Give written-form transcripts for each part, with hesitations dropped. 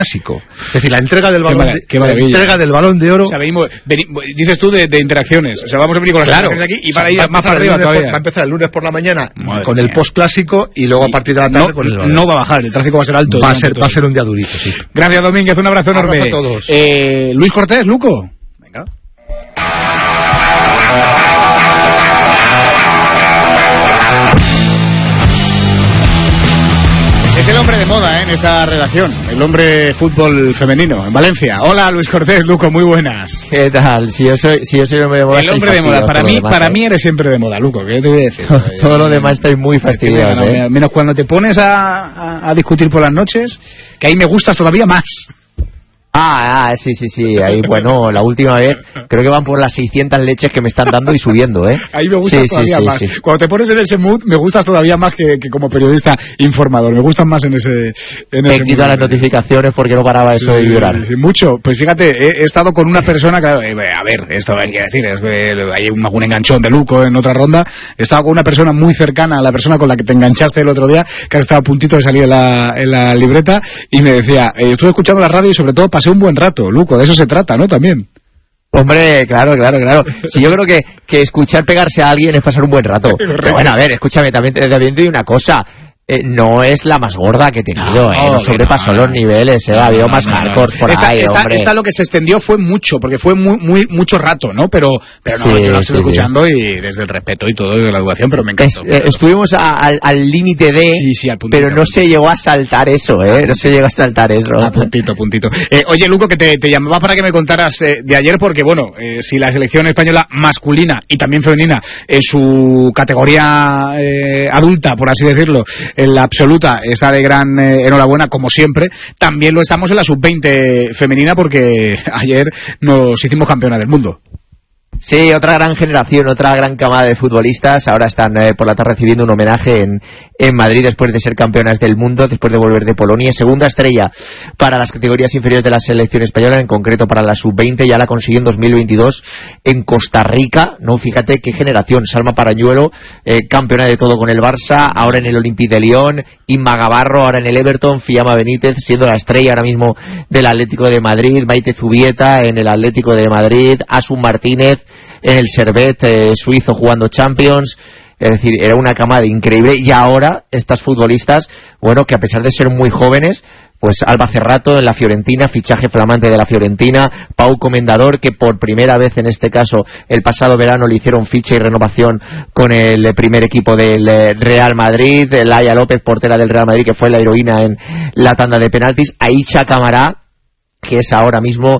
clásico. Es decir, la entrega del Balón de Oro. O sea, dices tú de interacciones. O sea, vamos a venir con las interacciones aquí y para ir más para arriba todavía. Va a empezar el lunes por la mañana con el post clásico y luego a partir de la tarde con el Balón. No va a bajar, el tráfico va a ser alto. Va a ser un día durito, sí. Gracias, Domínguez, un abrazo enorme. A todos. Luis Cortés, Luco. Venga. Es el hombre de moda en esta relación, el hombre fútbol femenino en Valencia. Hola, Luis Cortés, Luco, muy buenas. ¿Qué tal? Si yo soy el hombre de moda. El hombre de moda, para mí eres siempre de moda, Luco, ¿qué te voy a decir? Todo lo demás estoy muy fastidiado. Menos cuando te pones a discutir por las noches, que ahí me gustas todavía más. Sí. Ahí, bueno, la última vez creo que van por las 600 leches que me están dando y subiendo, ¿eh? Ahí me gustas todavía más. Sí. Cuando te pones en ese mood, me gustas todavía más que como periodista informador. Me gustan más en ese me he quitado las notificaciones porque no paraba eso de vibrar. Sí, mucho. Pues fíjate, he estado con una persona que, a ver, esto hay que decir, hay un enganchón de Luco en otra ronda. He estado con una persona muy cercana a la persona con la que te enganchaste el otro día, que has estado a puntito de salir en la libreta, y me decía, estuve escuchando la radio y sobre todo pasé un buen rato, Luco, de eso se trata, ¿no? También. Hombre, claro. Sí, yo creo que escuchar pegarse a alguien es pasar un buen rato. Pero bueno, a ver, escúchame, también te digo una cosa. No es la más gorda que he tenido, no sobrepasó los niveles, ha habido más hardcore por ahí, hombre. Esta lo que se extendió fue mucho, porque fue mucho rato, ¿no? Pero no, yo la estoy escuchando y desde el respeto y todo, de la educación, pero me encantó. Estuvimos al límite de, al puntito, pero no se llegó a saltar eso, no se llegó a saltar eso. A puntito. Oye, Luco, que te llamaba para que me contaras de ayer, porque bueno, si la selección española masculina y también femenina, en su categoría adulta, por así decirlo, en la absoluta está de gran enhorabuena, como siempre. También lo estamos en la sub-20 femenina, porque ayer nos hicimos campeona del mundo. Sí, otra gran generación, otra gran camada de futbolistas. Ahora están por la tarde recibiendo un homenaje en Madrid después de ser campeonas del mundo, después de volver de Polonia. Segunda estrella para las categorías inferiores de la selección española, en concreto para la sub-20. Ya la consiguió en 2022 en Costa Rica. No, fíjate qué generación. Salma Parañuelo, campeona de todo con el Barça, ahora en el Olympique de Lyon. Inma Gavarro, ahora en el Everton. Fiamma Benítez, siendo la estrella ahora mismo del Atlético de Madrid. Maite Zubieta en el Atlético de Madrid. Asun Martínez en el Servette suizo jugando Champions. Es decir, era una camada increíble. Y ahora estas futbolistas, bueno, que a pesar de ser muy jóvenes, pues Alba Cerrato en la Fiorentina, fichaje flamante de la Fiorentina. Pau Comendador, que por primera vez en este caso el pasado verano le hicieron ficha y renovación con el primer equipo del Real Madrid. Laia López, portera del Real Madrid, que fue la heroína en la tanda de penaltis. Aisha Camará, que es ahora mismo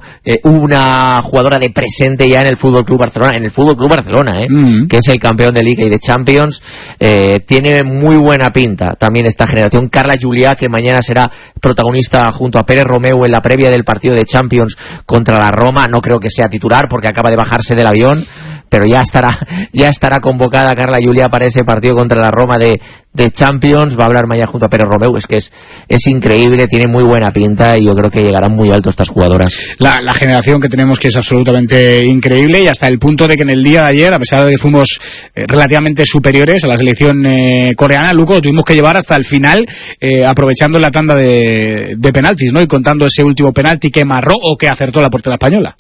una jugadora de presente ya en el Fútbol Club Barcelona, que es el campeón de Liga y de Champions. Tiene muy buena pinta también esta generación. Carla Juliá, que mañana será protagonista junto a Pérez Romeu en la previa del partido de Champions contra la Roma. No creo que sea titular porque acaba de bajarse del avión, pero ya estará convocada Carla Juliá para ese partido contra la Roma de Champions. Va a hablar mañana junto a Pérez Romeu. Es que es increíble, tiene muy buena pinta y yo creo que llegarán muy alto estas jugadoras. La generación que tenemos, que es absolutamente increíble, y hasta el punto de que en el día de ayer, a pesar de que fuimos relativamente superiores a la selección coreana, Luco, lo tuvimos que llevar hasta el final, aprovechando la tanda de penaltis, ¿no? Y contando ese último penalti que marró o que acertó la portera española.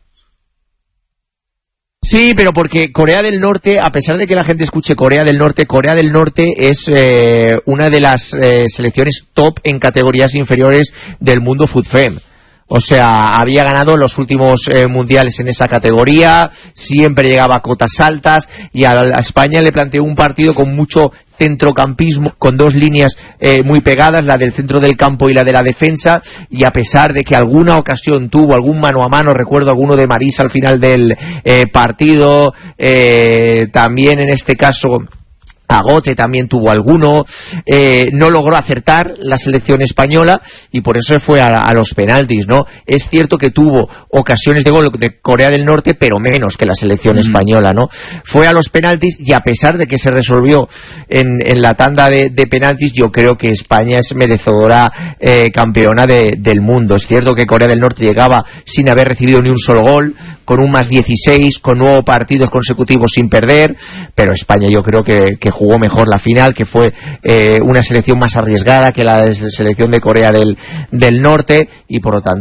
Sí, pero porque Corea del Norte, a pesar de que la gente escuche Corea del Norte es una de las selecciones top en categorías inferiores del mundo FUTFEM. O sea, había ganado los últimos mundiales en esa categoría, siempre llegaba a cotas altas, y a España le planteó un partido con mucho centrocampismo, con dos líneas muy pegadas, la del centro del campo y la de la defensa, y a pesar de que alguna ocasión tuvo algún mano a mano, recuerdo alguno de Marisa al final del partido, también en este caso Agote también tuvo alguno, no logró acertar la selección española y por eso se fue a los penaltis, ¿no? Es cierto que tuvo ocasiones de gol de Corea del Norte, pero menos que la selección española, ¿no? Fue a los penaltis y a pesar de que se resolvió en la tanda de penaltis, yo creo que España es merecedora campeona del mundo. Es cierto que Corea del Norte llegaba sin haber recibido ni un solo gol, con un más 16, con 9 partidos consecutivos sin perder, pero España yo creo que jugó mejor la final, que fue una selección más arriesgada que la selección de Corea del Norte, y por lo tanto